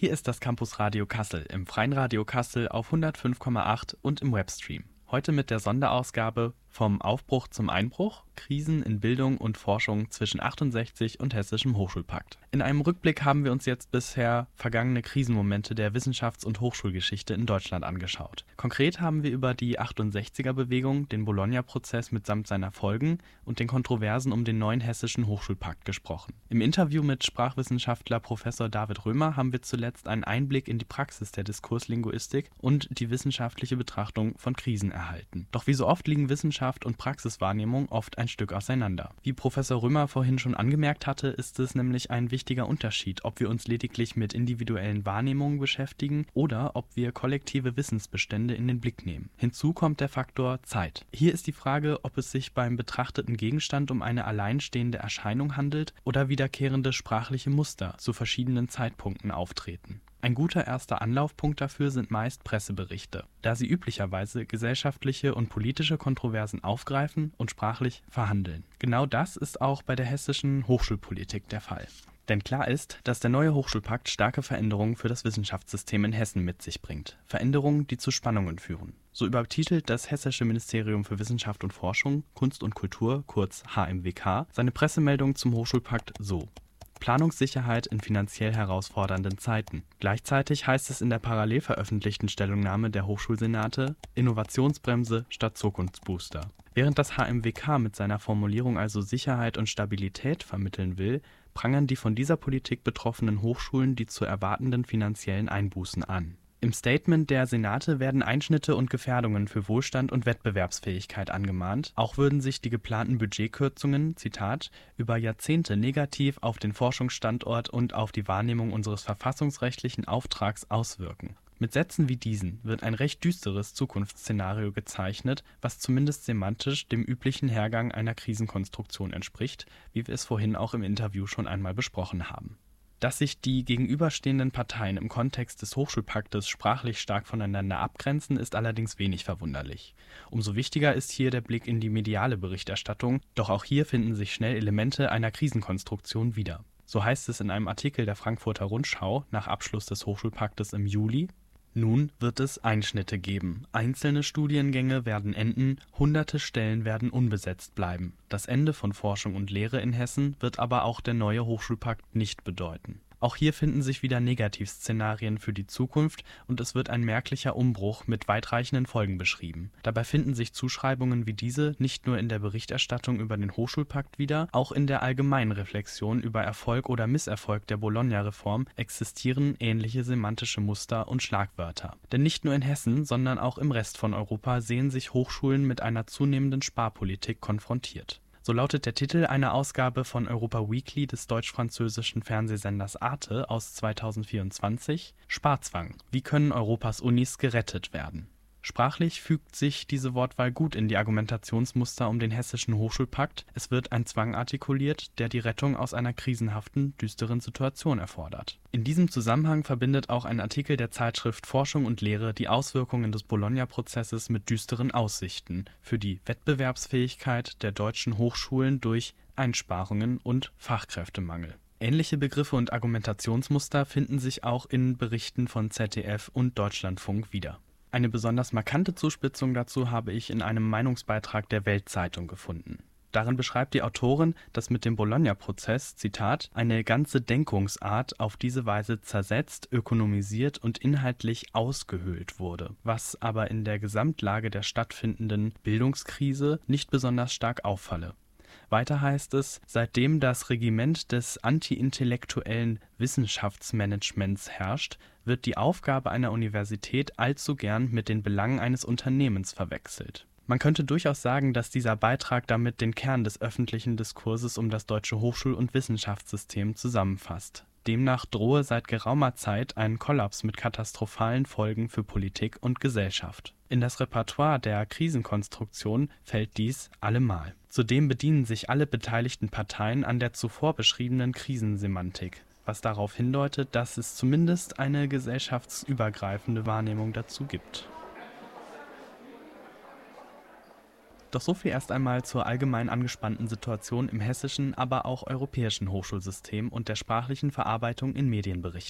Hier ist das Campus Radio Kassel im Freien Radio Kassel auf 105,8 und im Webstream. Heute mit der Sonderausgabe Vom Aufbruch zum Einbruch – Krisen in Bildung und Forschung zwischen 68 und Hessischem Hochschulpakt. In einem Rückblick haben wir uns jetzt bisher vergangene Krisenmomente der Wissenschafts- und Hochschulgeschichte in Deutschland angeschaut. Konkret haben wir über die 68er-Bewegung, den Bologna-Prozess mitsamt seiner Folgen und den Kontroversen um den neuen Hessischen Hochschulpakt gesprochen. Im Interview mit Sprachwissenschaftler Professor David Römer haben wir zuletzt einen Einblick in die Praxis der Diskurslinguistik und die wissenschaftliche Betrachtung von Krisen erhalten. Doch wie so oft liegen Wissenschaft und Praxiswahrnehmung oft ein Stück auseinander. Wie Professor Römer vorhin schon angemerkt hatte, ist es nämlich ein wichtiger Unterschied, ob wir uns lediglich mit individuellen Wahrnehmungen beschäftigen oder ob wir kollektive Wissensbestände in den Blick nehmen. Hinzu kommt der Faktor Zeit. Hier ist die Frage, ob es sich beim betrachteten Gegenstand um eine alleinstehende Erscheinung handelt oder wiederkehrende sprachliche Muster zu verschiedenen Zeitpunkten auftreten. Ein guter erster Anlaufpunkt dafür sind meist Presseberichte, da sie üblicherweise gesellschaftliche und politische Kontroversen aufgreifen und sprachlich verhandeln. Genau das ist auch bei der hessischen Hochschulpolitik der Fall. Denn klar ist, dass der neue Hochschulpakt starke Veränderungen für das Wissenschaftssystem in Hessen mit sich bringt. Veränderungen, die zu Spannungen führen. So übertitelt das Hessische Ministerium für Wissenschaft und Forschung, Kunst und Kultur, kurz HMWK, seine Pressemeldung zum Hochschulpakt so: Planungssicherheit in finanziell herausfordernden Zeiten. Gleichzeitig heißt es in der parallel veröffentlichten Stellungnahme der Hochschulsenate Innovationsbremse statt Zukunftsbooster. Während das HMWK mit seiner Formulierung also Sicherheit und Stabilität vermitteln will, prangern die von dieser Politik betroffenen Hochschulen die zu erwartenden finanziellen Einbußen an. Im Statement der Senate werden Einschnitte und Gefährdungen für Wohlstand und Wettbewerbsfähigkeit angemahnt. Auch würden sich die geplanten Budgetkürzungen, Zitat, über Jahrzehnte negativ auf den Forschungsstandort und auf die Wahrnehmung unseres verfassungsrechtlichen Auftrags auswirken. Mit Sätzen wie diesen wird ein recht düsteres Zukunftsszenario gezeichnet, was zumindest semantisch dem üblichen Hergang einer Krisenkonstruktion entspricht, wie wir es vorhin auch im Interview schon einmal besprochen haben. Dass sich die gegenüberstehenden Parteien im Kontext des Hochschulpaktes sprachlich stark voneinander abgrenzen, ist allerdings wenig verwunderlich. Umso wichtiger ist hier der Blick in die mediale Berichterstattung, doch auch hier finden sich schnell Elemente einer Krisenkonstruktion wieder. So heißt es in einem Artikel der Frankfurter Rundschau nach Abschluss des Hochschulpaktes im Juli: Nun wird es Einschnitte geben. Einzelne Studiengänge werden enden, hunderte Stellen werden unbesetzt bleiben. Das Ende von Forschung und Lehre in Hessen wird aber auch der neue Hochschulpakt nicht bedeuten. Auch hier finden sich wieder Negativszenarien für die Zukunft und es wird ein merklicher Umbruch mit weitreichenden Folgen beschrieben. Dabei finden sich Zuschreibungen wie diese nicht nur in der Berichterstattung über den Hochschulpakt wieder, auch in der allgemeinen Reflexion über Erfolg oder Misserfolg der Bologna-Reform existieren ähnliche semantische Muster und Schlagwörter. Denn nicht nur in Hessen, sondern auch im Rest von Europa sehen sich Hochschulen mit einer zunehmenden Sparpolitik konfrontiert. So lautet der Titel einer Ausgabe von Europa Weekly des deutsch-französischen Fernsehsenders Arte aus 2024: Sparzwang. Wie können Europas Unis gerettet werden? Sprachlich fügt sich diese Wortwahl gut in die Argumentationsmuster um den Hessischen Hochschulpakt. Es wird ein Zwang artikuliert, der die Rettung aus einer krisenhaften, düsteren Situation erfordert. In diesem Zusammenhang verbindet auch ein Artikel der Zeitschrift Forschung und Lehre die Auswirkungen des Bologna-Prozesses mit düsteren Aussichten für die Wettbewerbsfähigkeit der deutschen Hochschulen durch Einsparungen und Fachkräftemangel. Ähnliche Begriffe und Argumentationsmuster finden sich auch in Berichten von ZDF und Deutschlandfunk wieder. Eine besonders markante Zuspitzung dazu habe ich in einem Meinungsbeitrag der Welt-Zeitung gefunden. Darin beschreibt die Autorin, dass mit dem Bologna-Prozess, Zitat, eine ganze Denkungsart auf diese Weise zersetzt, ökonomisiert und inhaltlich ausgehöhlt wurde, was aber in der Gesamtlage der stattfindenden Bildungskrise nicht besonders stark auffalle. Weiter heißt es, seitdem das Regiment des anti-intellektuellen Wissenschaftsmanagements herrscht, wird die Aufgabe einer Universität allzu gern mit den Belangen eines Unternehmens verwechselt. Man könnte durchaus sagen, dass dieser Beitrag damit den Kern des öffentlichen Diskurses um das deutsche Hochschul- und Wissenschaftssystem zusammenfasst. Demnach drohe seit geraumer Zeit ein Kollaps mit katastrophalen Folgen für Politik und Gesellschaft. In das Repertoire der Krisenkonstruktion fällt dies allemal. Zudem bedienen sich alle beteiligten Parteien an der zuvor beschriebenen Krisensemantik, was darauf hindeutet, dass es zumindest eine gesellschaftsübergreifende Wahrnehmung dazu gibt. Doch so viel erst einmal zur allgemein angespannten Situation im hessischen, aber auch europäischen Hochschulsystem und der sprachlichen Verarbeitung in Medienberichten.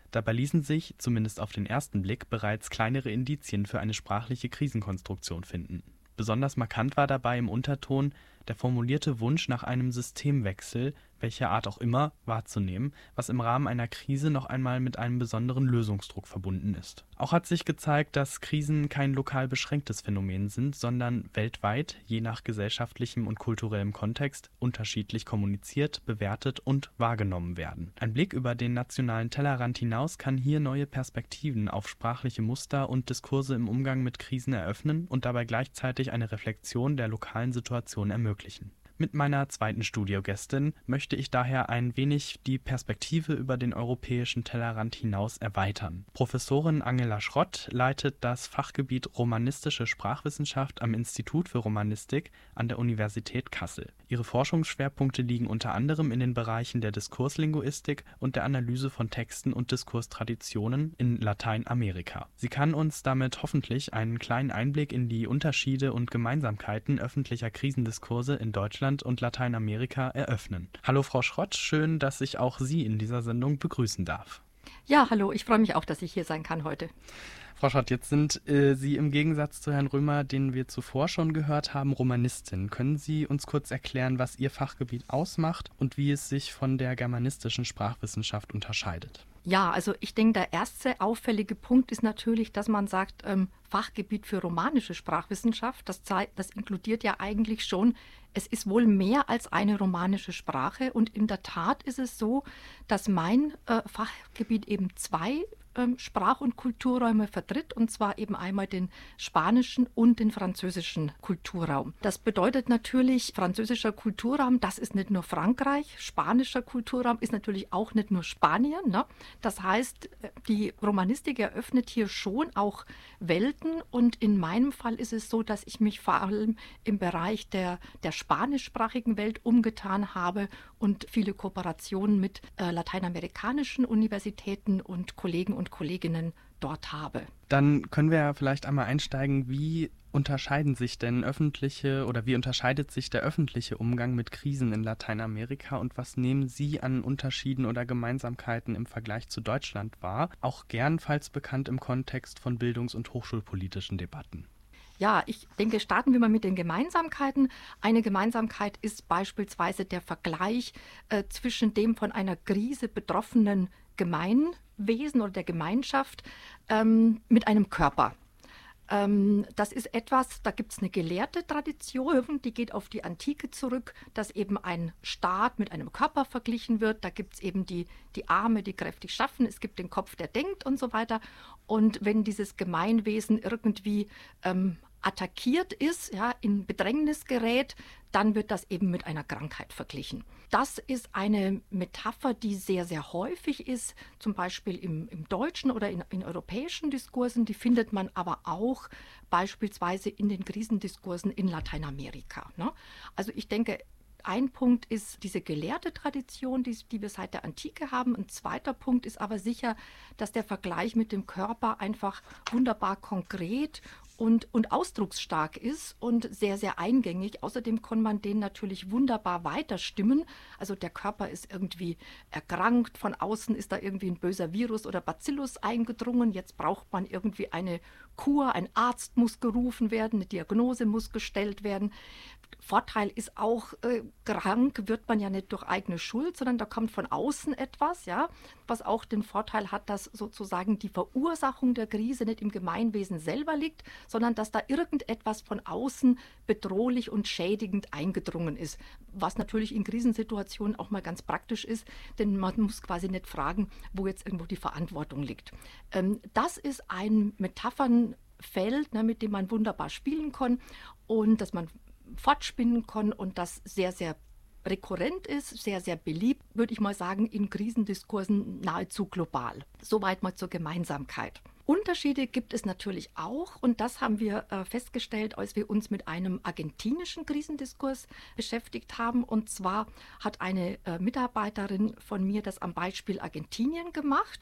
Dabei ließen sich, zumindest auf den ersten Blick, bereits kleinere Indizien für eine sprachliche Krisenkonstruktion finden. Besonders markant war dabei im Unterton der formulierte Wunsch nach einem Systemwechsel, welcher Art auch immer, wahrzunehmen, was im Rahmen einer Krise noch einmal mit einem besonderen Lösungsdruck verbunden ist. Auch hat sich gezeigt, dass Krisen kein lokal beschränktes Phänomen sind, sondern weltweit, je nach gesellschaftlichem und kulturellem Kontext, unterschiedlich kommuniziert, bewertet und wahrgenommen werden. Ein Blick über den nationalen Tellerrand hinaus kann hier neue Perspektiven auf sprachliche Muster und Diskurse im Umgang mit Krisen eröffnen und dabei gleichzeitig eine Reflexion der lokalen Situation ermöglichen. Mit meiner zweiten Studiogästin möchte ich daher ein wenig die Perspektive über den europäischen Tellerrand hinaus erweitern. Professorin Angela Schrott leitet das Fachgebiet Romanistische Sprachwissenschaft am Institut für Romanistik an der Universität Kassel. Ihre Forschungsschwerpunkte liegen unter anderem in den Bereichen der Diskurslinguistik und der Analyse von Texten und Diskurstraditionen in Lateinamerika. Sie kann uns damit hoffentlich einen kleinen Einblick in die Unterschiede und Gemeinsamkeiten öffentlicher Krisendiskurse in Deutschland und Lateinamerika eröffnen. Hallo Frau Schrott, schön, dass ich auch Sie in dieser Sendung begrüßen darf. Ja, hallo, ich freue mich auch, dass ich hier sein kann heute. Frau Schrott, jetzt sind Sie im Gegensatz zu Herrn Römer, den wir zuvor schon gehört haben, Romanistin. Können Sie uns kurz erklären, was Ihr Fachgebiet ausmacht und wie es sich von der germanistischen Sprachwissenschaft unterscheidet? Ja, also ich denke, der erste auffällige Punkt ist natürlich, dass man sagt, Fachgebiet für romanische Sprachwissenschaft. Das inkludiert ja eigentlich schon, es ist wohl mehr als eine romanische Sprache. Und in der Tat ist es so, dass mein Fachgebiet eben zwei Sprach- und Kulturräume vertritt, und zwar eben einmal den spanischen und den französischen Kulturraum. Das bedeutet natürlich, französischer Kulturraum, das ist nicht nur Frankreich, spanischer Kulturraum ist natürlich auch nicht nur Spanien, ne? Das heißt, die Romanistik eröffnet hier schon auch Welten, und in meinem Fall ist es so, dass ich mich vor allem im Bereich der spanischsprachigen Welt umgetan habe und viele Kooperationen mit lateinamerikanischen Universitäten und Kollegen und Kolleginnen dort habe. Dann können wir ja vielleicht einmal einsteigen, wie unterscheidet sich der öffentliche Umgang mit Krisen in Lateinamerika und was nehmen Sie an Unterschieden oder Gemeinsamkeiten im Vergleich zu Deutschland wahr? Auch gern, falls bekannt, im Kontext von bildungs- und hochschulpolitischen Debatten. Ja, ich denke, starten wir mal mit den Gemeinsamkeiten. Eine Gemeinsamkeit ist beispielsweise der Vergleich zwischen dem von einer Krise betroffenen Gemeinwesen oder der Gemeinschaft mit einem Körper. Das ist etwas, da gibt es eine gelehrte Tradition, die geht auf die Antike zurück, dass eben ein Staat mit einem Körper verglichen wird. Da gibt es eben die Arme, die kräftig schaffen, es gibt den Kopf, der denkt und so weiter. Und wenn dieses Gemeinwesen irgendwie attackiert ist, ja, in Bedrängnis gerät, dann wird das eben mit einer Krankheit verglichen. Das ist eine Metapher, die sehr, sehr häufig ist, zum Beispiel im deutschen oder in europäischen Diskursen. Die findet man aber auch beispielsweise in den Krisendiskursen in Lateinamerika, ne? Also ich denke, ein Punkt ist diese gelehrte Tradition, die wir seit der Antike haben. Ein zweiter Punkt ist aber sicher, dass der Vergleich mit dem Körper einfach wunderbar konkret und ausdrucksstark ist und sehr, sehr eingängig. Außerdem kann man den natürlich wunderbar weiterstimmen. Also der Körper ist irgendwie erkrankt, von außen ist da irgendwie ein böser Virus oder Bacillus eingedrungen. Jetzt braucht man irgendwie eine Kur, ein Arzt muss gerufen werden, eine Diagnose muss gestellt werden. Vorteil ist auch, krank wird man ja nicht durch eigene Schuld, sondern da kommt von außen etwas, ja, was auch den Vorteil hat, dass sozusagen die Verursachung der Krise nicht im Gemeinwesen selber liegt, sondern dass da irgendetwas von außen bedrohlich und schädigend eingedrungen ist, was natürlich in Krisensituationen auch mal ganz praktisch ist, denn man muss quasi nicht fragen, wo jetzt irgendwo die Verantwortung liegt. Das ist ein Metaphernfeld, ne, mit dem man wunderbar spielen kann und dass man fortspinnen kann und das sehr, sehr rekurrent ist, sehr, sehr beliebt, würde ich mal sagen, in Krisendiskursen nahezu global. Soweit mal zur Gemeinsamkeit. Unterschiede gibt es natürlich auch, und das haben wir festgestellt, als wir uns mit einem argentinischen Krisendiskurs beschäftigt haben. Und zwar hat eine Mitarbeiterin von mir das am Beispiel Argentinien gemacht.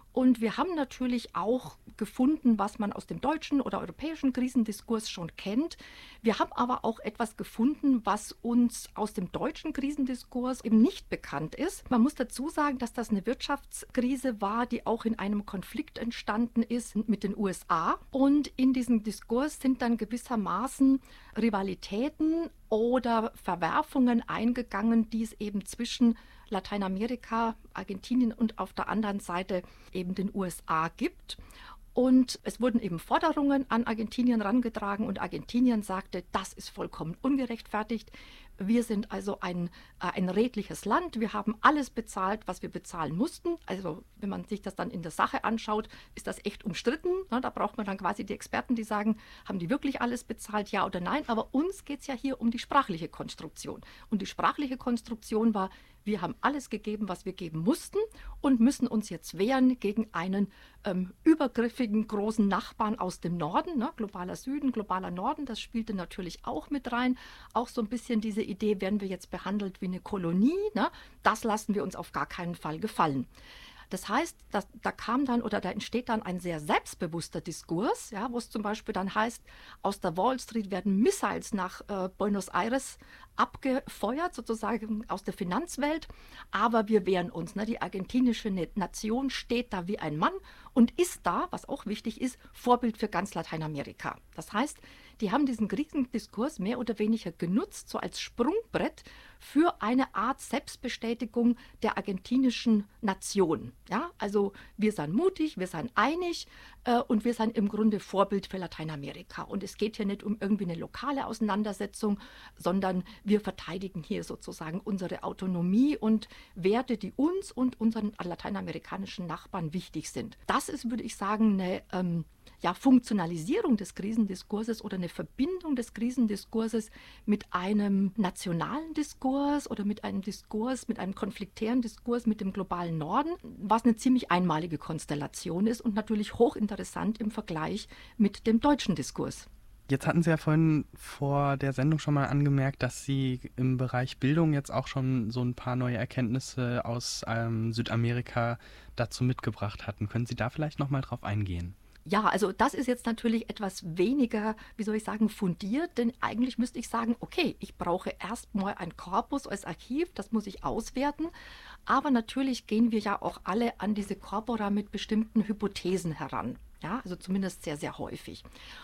Und wir haben natürlich auch gefunden, was man aus dem deutschen oder europäischen Krisendiskurs schon kennt. Wir haben aber auch etwas gefunden, was uns aus dem deutschen Krisendiskurs eben nicht bekannt ist. Man muss dazu sagen, dass das eine Wirtschaftskrise war, die auch in einem Konflikt entstanden ist mit den USA. Und in diesem Diskurs sind dann gewissermaßen Rivalitäten oder Verwerfungen eingegangen, die es eben zwischen Lateinamerika, Argentinien und auf der anderen Seite eben den USA gibt. Und es wurden eben Forderungen an Argentinien herangetragen und Argentinien sagte, das ist vollkommen ungerechtfertigt. Wir sind also ein redliches Land. Wir haben alles bezahlt, was wir bezahlen mussten. Also wenn man sich das dann in der Sache anschaut, ist das echt umstritten. Da braucht man dann quasi die Experten, die sagen, haben die wirklich alles bezahlt, ja oder nein? Aber uns geht es ja hier um die sprachliche Konstruktion. Und die sprachliche Konstruktion war, wir haben alles gegeben, was wir geben mussten und müssen uns jetzt wehren gegen einen übergriffigen großen Nachbarn aus dem Norden, ne? Globaler Süden, globaler Norden, das spielte natürlich auch mit rein. Auch so ein bisschen diese Idee, werden wir jetzt behandelt wie eine Kolonie, ne? Das lassen wir uns auf gar keinen Fall gefallen. Das heißt, da kam dann oder da entsteht dann ein sehr selbstbewusster Diskurs, ja, wo es zum Beispiel dann heißt, aus der Wall Street werden Missiles nach Buenos Aires abgefeuert, sozusagen aus der Finanzwelt, aber wir wehren uns. Ne? Die argentinische Nation steht da wie ein Mann und ist da, was auch wichtig ist, Vorbild für ganz Lateinamerika. Das heißt, die haben diesen Krisendiskurs mehr oder weniger genutzt, so als Sprungbrett für eine Art Selbstbestätigung der argentinischen Nation. Ja, also wir sind mutig, wir sind einig und wir sind im Grunde Vorbild für Lateinamerika. Und es geht hier nicht um irgendwie eine lokale Auseinandersetzung, sondern wir verteidigen hier sozusagen unsere Autonomie und Werte, die uns und unseren lateinamerikanischen Nachbarn wichtig sind. Das ist, würde ich sagen, eine Funktionalisierung des Krisendiskurses oder eine Verbindung des Krisendiskurses mit einem nationalen Diskurs oder mit einem Diskurs, mit einem konfliktären Diskurs mit dem globalen Norden, was eine ziemlich einmalige Konstellation ist und natürlich hochinteressant im Vergleich mit dem deutschen Diskurs. Jetzt hatten Sie ja vorhin vor der Sendung schon mal angemerkt, dass Sie im Bereich Bildung jetzt auch schon so ein paar neue Erkenntnisse aus Südamerika dazu mitgebracht hatten. Können Sie da vielleicht noch mal drauf eingehen? Ja, also das ist jetzt natürlich etwas weniger, wie soll ich sagen, fundiert, denn eigentlich müsste ich sagen, okay, ich brauche erstmal ein Korpus als Archiv, das muss ich auswerten, aber natürlich gehen wir ja auch alle an diese Corpora mit bestimmten Hypothesen heran, ja, also zumindest sehr, sehr häufig.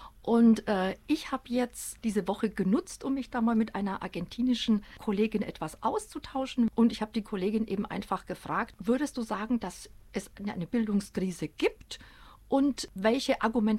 Und ich habe jetzt diese Woche genutzt, um mich da mal mit einer argentinischen Kollegin etwas auszutauschen. Und ich habe die Kollegin eben einfach gefragt, würdest du sagen, dass es eine Bildungskrise gibt? Und welche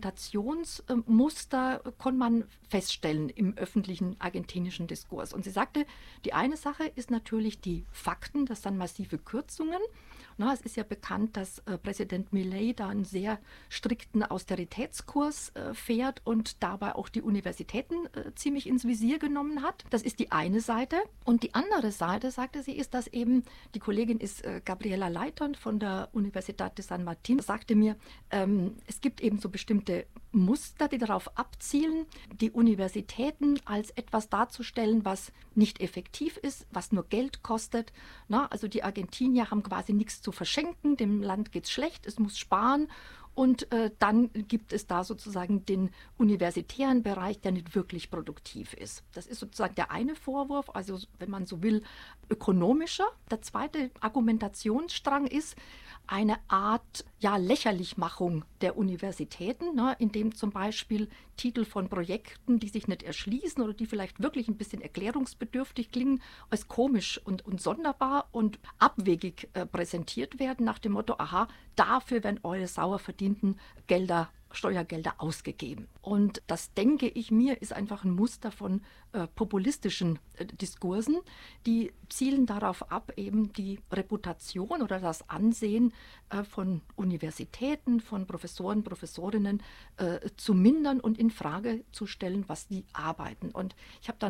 Argumentationsmuster kann man feststellen im öffentlichen argentinischen Diskurs? Und sie sagte, die eine Sache ist natürlich die Fakten, das sind massive Kürzungen. Na, es ist ja bekannt, dass Präsident Milei da einen sehr strikten Austeritätskurs fährt und dabei auch die Universitäten ziemlich ins Visier genommen hat. Das ist die eine Seite. Und die andere Seite, sagte sie, ist, dass eben, die Kollegin ist Gabriela Leiton von der Universidad de San Martín, sagte mir, es gibt eben so bestimmte Muster, die darauf abzielen, die Universitäten als etwas darzustellen, was nicht effektiv ist, was nur Geld kostet. Na, also die Argentinier haben quasi nichts zu verschenken, dem Land geht es schlecht, es muss sparen. Und dann gibt es da sozusagen den universitären Bereich, der nicht wirklich produktiv ist. Das ist sozusagen der eine Vorwurf, also wenn man so will, ökonomischer. Der zweite Argumentationsstrang ist eine Art Lächerlichmachung der Universitäten, ne, indem zum Beispiel Titel von Projekten, die sich nicht erschließen oder die vielleicht wirklich ein bisschen erklärungsbedürftig klingen, als komisch und sonderbar und abwegig präsentiert werden, nach dem Motto, aha, dafür werden eure sauer verdienten Steuergelder ausgegeben. Und das, denke ich mir, ist einfach ein Muster von populistischen Diskursen, die zielen darauf ab, eben die Reputation oder das Ansehen von Universitäten, von Professoren, Professorinnen zu mindern und in Frage zu stellen, was die arbeiten. Und ich habe dann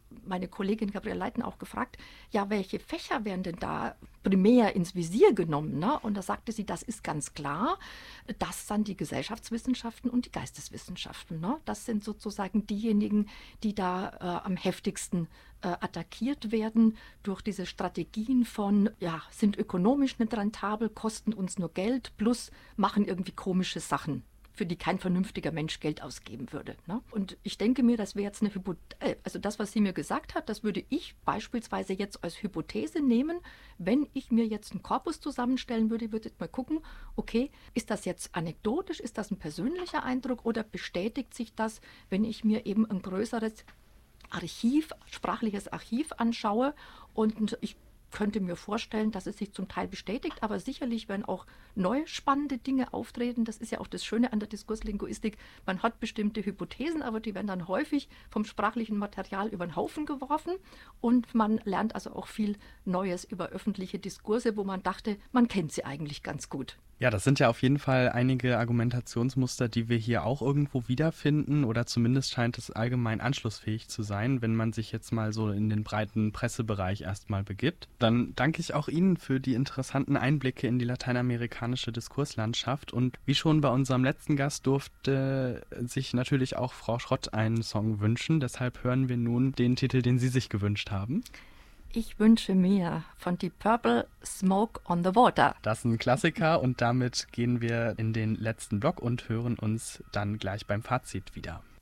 meine Kollegin Gabriele Leiten auch gefragt, ja, welche Fächer werden denn da primär ins Visier genommen? Ne? Und da sagte sie, das ist ganz klar, das sind die Gesellschaftswissenschaften und die Geisteswissenschaften. Ne? Das sind sozusagen diejenigen, die da am heftigsten attackiert werden durch diese Strategien von, ja, sind ökonomisch nicht rentabel, kosten uns nur Geld, plus machen irgendwie komische Sachen, für die kein vernünftiger Mensch Geld ausgeben würde. Ne? Und ich denke mir, das wäre jetzt eine Hypothese, also das, was sie mir gesagt hat, das würde ich beispielsweise jetzt als Hypothese nehmen, wenn ich mir jetzt einen Korpus zusammenstellen würde, würde ich mal gucken, okay, ist das jetzt anekdotisch, ist das ein persönlicher Eindruck oder bestätigt sich das, wenn ich mir eben ein größeres Archiv, sprachliches Archiv anschaue, und ich könnte mir vorstellen, dass es sich zum Teil bestätigt, aber sicherlich werden auch neue spannende Dinge auftreten. Das ist ja auch das Schöne an der Diskurslinguistik. Man hat bestimmte Hypothesen, aber die werden dann häufig vom sprachlichen Material über den Haufen geworfen und man lernt also auch viel Neues über öffentliche Diskurse, wo man dachte, man kennt sie eigentlich ganz gut. Ja, das sind ja auf jeden Fall einige Argumentationsmuster, die wir hier auch irgendwo wiederfinden, oder zumindest scheint es allgemein anschlussfähig zu sein, wenn man sich jetzt mal so in den breiten Pressebereich erstmal begibt. Dann danke ich auch Ihnen für die interessanten Einblicke in die lateinamerikanische Diskurslandschaft, und wie schon bei unserem letzten Gast durfte sich natürlich auch Frau Schrott einen Song wünschen. Deshalb hören wir nun den Titel, den Sie sich gewünscht haben. Ich wünsche mir von Deep Purple Smoke on the Water. Das ist ein Klassiker, und damit gehen wir in den letzten Block und hören uns dann gleich beim Fazit wieder.